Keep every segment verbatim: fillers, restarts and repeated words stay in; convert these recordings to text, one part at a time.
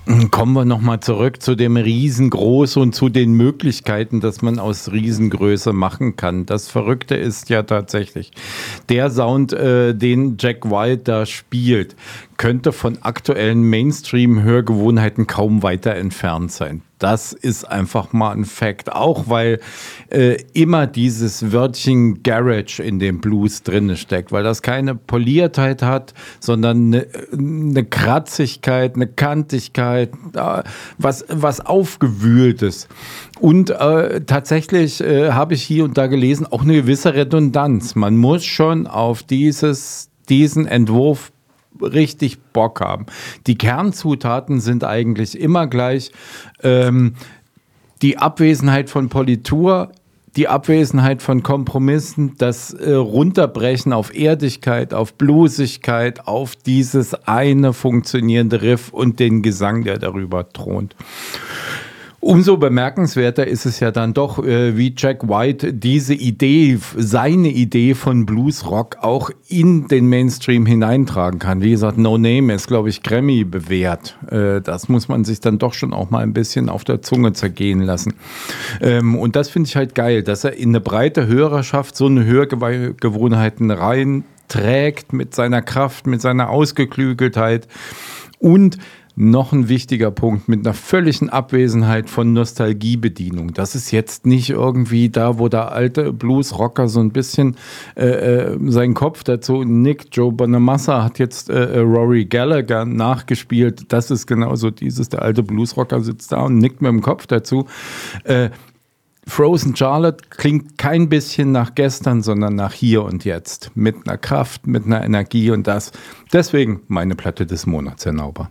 Kommen wir nochmal zurück zu dem Riesengroß und zu den Möglichkeiten, dass man aus Riesengröße machen kann. Das Verrückte ist ja tatsächlich, der Sound, äh, den Jack White da spielt, könnte von aktuellen Mainstream-Hörgewohnheiten kaum weiter entfernt sein. Das ist einfach mal ein Fact. Auch weil äh, immer dieses Wörtchen Garage in dem Blues drin steckt, weil das keine Poliertheit hat, sondern eine, eine Kratzigkeit, eine Kantigkeit, äh, was, was Aufgewühltes. Und äh, tatsächlich äh, habe ich hier und da gelesen, auch eine gewisse Redundanz. Man muss schon auf dieses, diesen Entwurf richtig Bock haben. Die Kernzutaten sind eigentlich immer gleich. Ähm, die Abwesenheit von Politur, die Abwesenheit von Kompromissen, das äh, Runterbrechen auf Erdigkeit, auf Bluesigkeit, auf dieses eine funktionierende Riff und den Gesang, der darüber thront. Umso bemerkenswerter ist es ja dann doch, äh, wie Jack White diese Idee, seine Idee von Bluesrock auch in den Mainstream hineintragen kann. Wie gesagt, No Name ist, glaube ich, Grammy bewährt. Äh, das muss man sich dann doch schon auch mal ein bisschen auf der Zunge zergehen lassen. Ähm, und das finde ich halt geil, dass er in eine breite Hörerschaft so eine Hörgewohnheiten reinträgt mit seiner Kraft, mit seiner Ausgeklügeltheit und noch ein wichtiger Punkt, mit einer völligen Abwesenheit von Nostalgiebedienung. Das ist jetzt nicht irgendwie da, wo der alte Bluesrocker so ein bisschen äh, seinen Kopf dazu nickt. Joe Bonamassa hat jetzt äh, Rory Gallagher nachgespielt. Das ist genauso dieses, der alte Bluesrocker sitzt da und nickt mit dem Kopf dazu. Äh, Frozen Charlotte klingt kein bisschen nach gestern, sondern nach hier und jetzt. Mit einer Kraft, mit einer Energie und das. Deswegen meine Platte des Monats, Herr Nauber.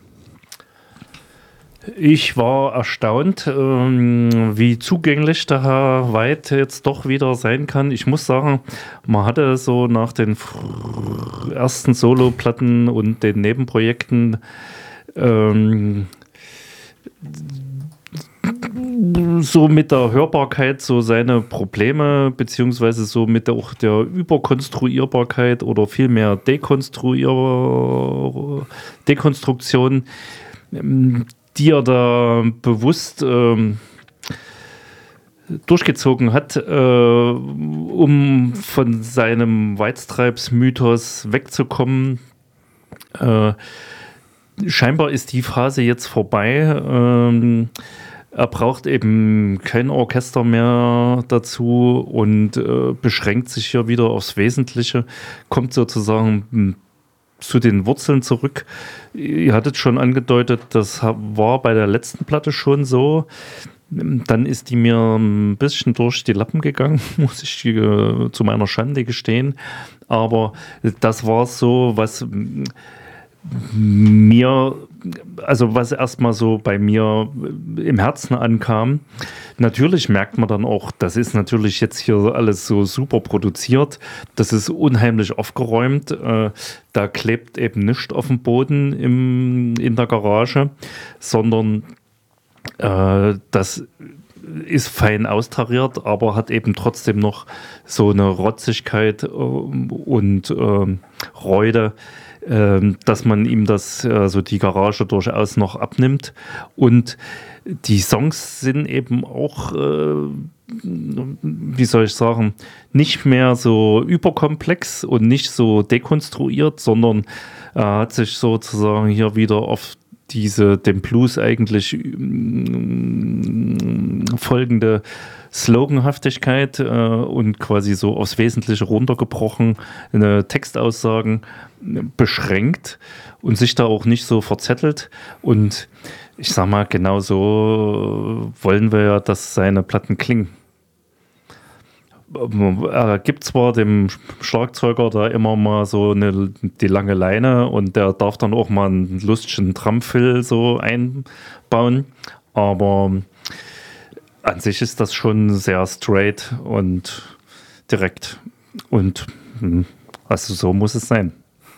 Ich war erstaunt, ähm, wie zugänglich der Herr White jetzt doch wieder sein kann. Ich muss sagen, man hatte so nach den fr- ersten Solo-Platten und den Nebenprojekten ähm, so mit der Hörbarkeit so seine Probleme, beziehungsweise so mit der, auch der Überkonstruierbarkeit oder vielmehr Dekonstruier- Dekonstruktion, ähm, die er da bewusst ähm, durchgezogen hat, äh, um von seinem White Stripes-Mythos wegzukommen. Äh, scheinbar ist die Phase jetzt vorbei. Ähm, er braucht eben kein Orchester mehr dazu und äh, beschränkt sich hier wieder aufs Wesentliche, kommt sozusagen zu den Wurzeln zurück. Ihr hattet schon angedeutet, das war bei der letzten Platte schon so. Dann ist die mir ein bisschen durch die Lappen gegangen, muss ich äh, zu meiner Schande gestehen. Aber das war so, was mir, also was erstmal so bei mir im Herzen ankam. Natürlich merkt man dann auch, das ist natürlich jetzt hier alles so super produziert, das ist unheimlich aufgeräumt, äh, da klebt eben nichts auf dem Boden im, in der Garage, sondern äh, das ist fein austariert, aber hat eben trotzdem noch so eine Rotzigkeit äh, und äh, Räude, dass man ihm das, also die Garage durchaus noch abnimmt. Und die Songs sind eben auch, äh, wie soll ich sagen, nicht mehr so überkomplex und nicht so dekonstruiert, sondern er äh, hat sich sozusagen hier wieder auf diese dem Blues eigentlich äh, folgende Sloganhaftigkeit äh, und quasi so aufs Wesentliche runtergebrochen, eine Textaussagen beschränkt und sich da auch nicht so verzettelt. Und ich sag mal, genau so wollen wir ja, dass seine Platten klingen. Er gibt zwar dem Schlagzeuger da immer mal so eine, die lange Leine und der darf dann auch mal einen lustigen Drumfill so einbauen, aber an sich ist das schon sehr straight und direkt und also so muss es sein.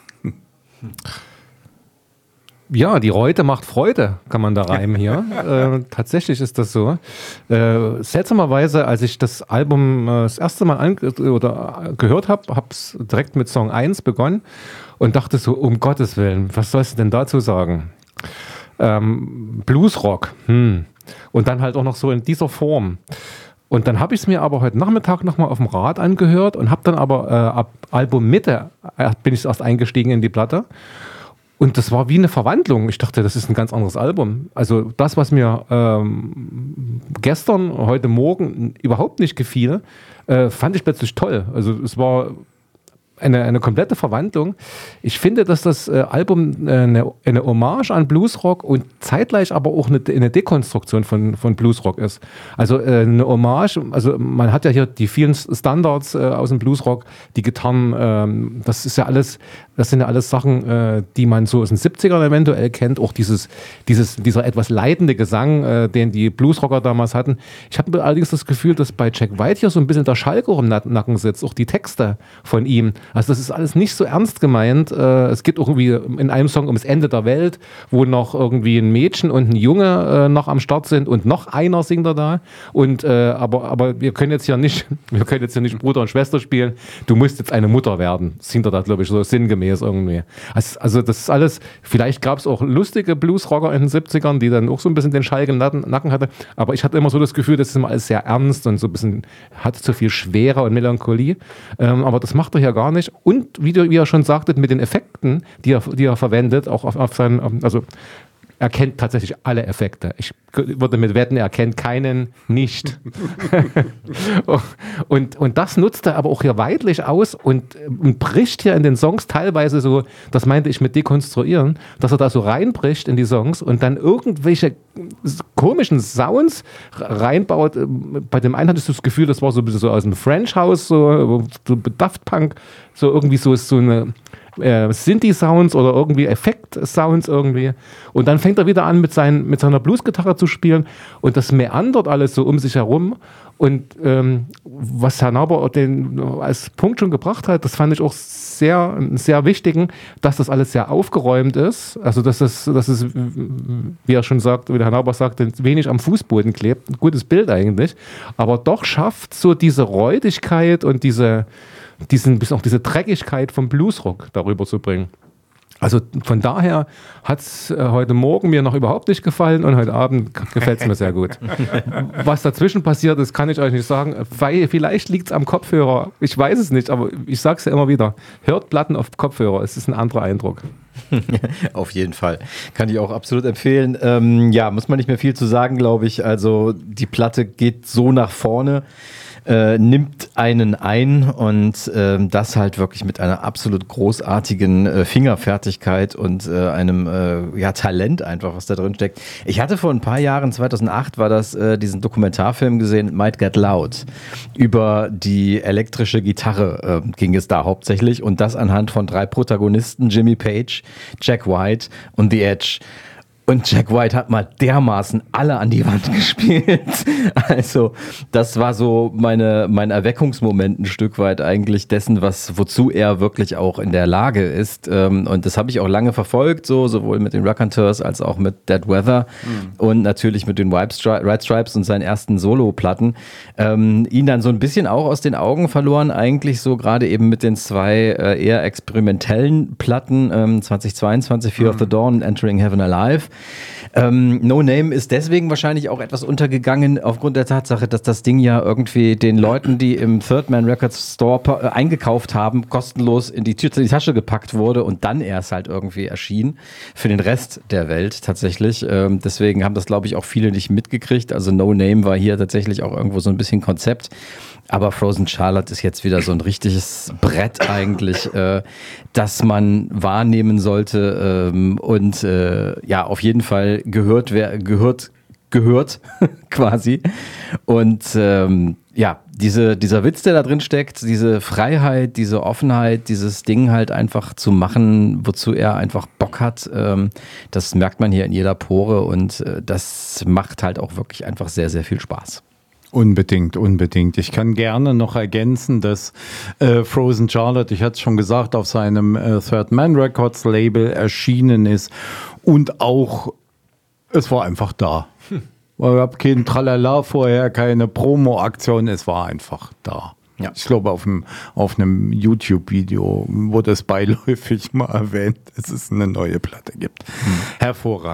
Ja, die Reute macht Freude, kann man da reimen hier. äh, tatsächlich ist das so. Äh, seltsamerweise, als ich das Album äh, das erste Mal an oder gehört habe, habe es direkt mit Song eins begonnen und dachte so, um Gottes Willen, was sollst du denn dazu sagen? ähm, Bluesrock. Hm. Und dann halt auch noch so in dieser Form. Und dann habe ich es mir aber heute Nachmittag nochmal auf dem Rad angehört und habe dann aber äh, ab Albummitte äh, bin ich erst eingestiegen in die Platte. Und das war wie eine Verwandlung. Ich dachte, das ist ein ganz anderes Album. Also das, was mir ähm, gestern, heute Morgen überhaupt nicht gefiel, äh, fand ich plötzlich toll. Also es war eine, eine komplette Verwandlung. Ich finde, dass das äh, Album äh, eine, eine Hommage an Bluesrock und zeitgleich aber auch eine, eine Dekonstruktion von, von Bluesrock ist. Also äh, eine Hommage, also man hat ja hier die vielen Standards äh, aus dem Bluesrock, die Gitarren, ähm, das ist ja alles, das sind ja alles Sachen, äh, die man so aus den siebzigern eventuell kennt, auch dieses, dieses, dieser etwas leidende Gesang, äh, den die Bluesrocker damals hatten. Ich habe allerdings das Gefühl, dass bei Jack White hier so ein bisschen der Schalker im Nacken sitzt, auch die Texte von ihm. Also das ist alles nicht so ernst gemeint. Äh, es geht irgendwie in einem Song ums Ende der Welt, wo noch irgendwie ein Mädchen und ein Junge äh, noch am Start sind und noch einer singt er da. Und, äh, aber, aber wir können jetzt hier nicht, wir können jetzt hier nicht Bruder und Schwester spielen. Du musst jetzt eine Mutter werden. Singt er da, glaube ich, so sinngemäß irgendwie. Also, also das ist alles, vielleicht gab es auch lustige Bluesrocker in den siebzigern, die dann auch so ein bisschen den schalken Nacken hatte. Aber ich hatte immer so das Gefühl, das ist immer alles sehr ernst und so ein bisschen, hat zu viel Schwere und Melancholie. Ähm, aber das macht er hier gar nicht. Und wie, du, wie er schon sagte, mit den Effekten, die er, die er verwendet, auch auf, auf seinen, also er kennt tatsächlich alle Effekte. Ich würde mit wetten, er kennt keinen nicht. und, und das nutzt er aber auch hier weitlich aus und, und bricht hier in den Songs teilweise so, das meinte ich mit dekonstruieren, dass er da so reinbricht in die Songs und dann irgendwelche komischen Sounds reinbaut. Bei dem einen hattest du das Gefühl, das war so ein bisschen so aus dem French House, so, so Daft Punk, so irgendwie so, so eine Äh, Synthi-Sounds oder irgendwie Effekt-Sounds irgendwie. Und dann fängt er wieder an, mit, seinen, mit seiner Bluesgitarre zu spielen und das meandert alles so um sich herum. Und ähm, was Herr Nauber den als Punkt schon gebracht hat, das fand ich auch sehr, sehr wichtigen, dass das alles sehr aufgeräumt ist. Also, dass es, dass es, wie er schon sagt, wie der Herr Nauber sagte, wenig am Fußboden klebt. Ein gutes Bild eigentlich. Aber doch schafft so diese Räudigkeit und diese diesen, bis auch diese Dreckigkeit vom Bluesrock darüber zu bringen. Also von daher hat es äh, heute Morgen mir noch überhaupt nicht gefallen und heute Abend gefällt es mir sehr gut. Was dazwischen passiert ist, kann ich euch nicht sagen, weil vielleicht liegt es am Kopfhörer. Ich weiß es nicht, aber ich sage es ja immer wieder. Hört Platten auf Kopfhörer, es ist ein anderer Eindruck. Auf jeden Fall. Kann ich auch absolut empfehlen. Ähm, ja, muss man nicht mehr viel zu sagen, glaube ich. Also die Platte geht so nach vorne. Äh, nimmt einen ein und äh, das halt wirklich mit einer absolut großartigen äh, Fingerfertigkeit und äh, einem äh, ja, Talent einfach, was da drin steckt. Ich hatte vor ein paar Jahren, zweitausendacht war das, äh, diesen Dokumentarfilm gesehen, Might Get Loud. Über die elektrische Gitarre äh, ging es da hauptsächlich und das anhand von drei Protagonisten, Jimmy Page, Jack White und The Edge. Und Jack White hat mal dermaßen alle an die Wand gespielt. Also das war so meine, mein Erweckungsmoment ein Stück weit eigentlich dessen, was, wozu er wirklich auch in der Lage ist. Und das habe ich auch lange verfolgt, so sowohl mit den Raconteurs als auch mit Dead Weather mhm. und natürlich mit den White Stripes und seinen ersten Solo-Platten. Ähm, ihn dann so ein bisschen auch aus den Augen verloren, eigentlich so gerade eben mit den zwei äh, eher experimentellen Platten, ähm, zweitausendzweiundzwanzig, Fear mhm. of the Dawn, Entering Heaven Alive. Ähm, No Name ist deswegen wahrscheinlich auch etwas untergegangen aufgrund der Tatsache, dass das Ding ja irgendwie den Leuten, die im Third Man Records Store äh, eingekauft haben, kostenlos in die, in die Tasche gepackt wurde und dann erst halt irgendwie erschien für den Rest der Welt tatsächlich. Ähm, deswegen haben das, glaube ich, auch viele nicht mitgekriegt. Also No Name war hier tatsächlich auch irgendwo so ein bisschen Konzept. Aber Frozen Charlotte ist jetzt wieder so ein richtiges Brett eigentlich, äh, das man wahrnehmen sollte ähm, und äh, ja, auf jeden Fall gehört, wer, gehört, gehört quasi. Und ähm, ja, diese, dieser Witz, der da drin steckt, diese Freiheit, diese Offenheit, dieses Ding halt einfach zu machen, wozu er einfach Bock hat, ähm, das merkt man hier in jeder Pore und äh, das macht halt auch wirklich einfach sehr, sehr viel Spaß. Unbedingt, unbedingt. Ich kann gerne noch ergänzen, dass äh, Frozen Charlotte, ich hatte es schon gesagt, auf seinem äh, Third Man Records Label erschienen ist und auch, es war einfach da. Hm. Ich habe kein Tralala vorher, keine Promo-Aktion, es war einfach da. Ja. Ich glaube, auf einem, auf einem YouTube-Video wurde es beiläufig mal erwähnt, dass es eine neue Platte gibt. Hm. Hervorragend.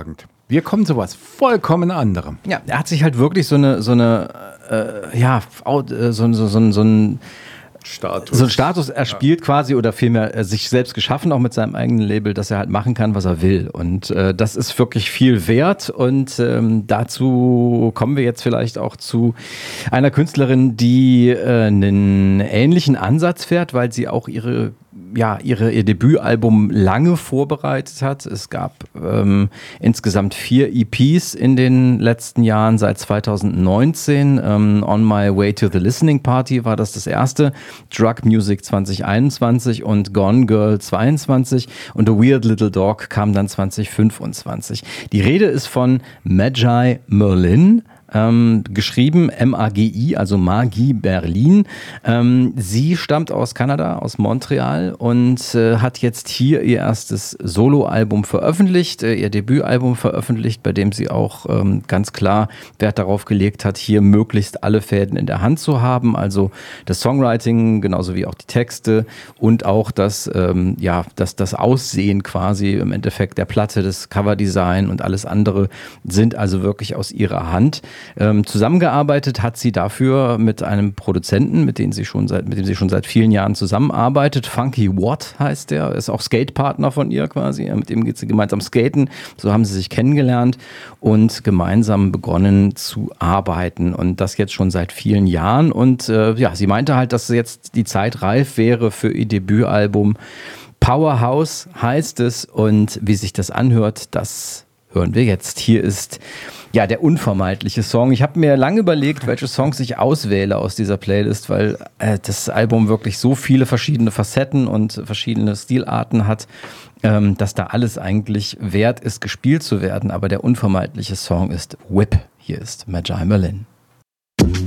Wir kommen zu was vollkommen anderem. Ja, er hat sich halt wirklich so eine, so eine, äh, ja, so, so, so, so, so ein Status. So einen Status erspielt ja. quasi oder vielmehr äh, sich selbst geschaffen, auch mit seinem eigenen Label, dass er halt machen kann, was er will. Und äh, das ist wirklich viel wert. Und ähm, dazu kommen wir jetzt vielleicht auch zu einer Künstlerin, die äh, einen ähnlichen Ansatz fährt, weil sie auch ihre ja, ihre, ihr Debütalbum lange vorbereitet hat. Es gab ähm, insgesamt vier E Ps in den letzten Jahren, seit zwanzig neunzehn. Ähm, On My Way to the Listening Party war das das erste. Drug Music zwanzig einundzwanzig und Gone Girl zweiundzwanzig. Und The Weird Little Dog kam dann zwanzig fünfundzwanzig. Die Rede ist von Magi Merlin. Ähm, geschrieben M A G I, also Magie Berlin. Ähm, sie stammt aus Kanada, aus Montreal und äh, hat jetzt hier ihr erstes Soloalbum veröffentlicht, äh, ihr Debütalbum veröffentlicht, bei dem sie auch ähm, ganz klar Wert darauf gelegt hat, hier möglichst alle Fäden in der Hand zu haben, also das Songwriting, genauso wie auch die Texte und auch das, ähm, ja, das, das Aussehen quasi im Endeffekt der Platte, das Coverdesign und alles andere sind also wirklich aus ihrer Hand. Ähm, zusammengearbeitet hat sie dafür mit einem Produzenten, mit dem sie schon seit, mit dem sie schon seit vielen Jahren zusammenarbeitet. Funky Watt heißt der, ist auch Skatepartner von ihr quasi. Mit dem geht sie gemeinsam skaten. So haben sie sich kennengelernt und gemeinsam begonnen zu arbeiten. Und das jetzt schon seit vielen Jahren. Und äh, ja, sie meinte halt, dass jetzt die Zeit reif wäre für ihr Debütalbum. Powerhouse heißt es. Und wie sich das anhört, das hören wir jetzt. Hier ist ja der unvermeidliche Song. Ich habe mir lange überlegt, welche Songs ich auswähle aus dieser Playlist, weil äh, das Album wirklich so viele verschiedene Facetten und verschiedene Stilarten hat, ähm, dass da alles eigentlich wert ist, gespielt zu werden. Aber der unvermeidliche Song ist Whip. Hier ist Magi Merlin.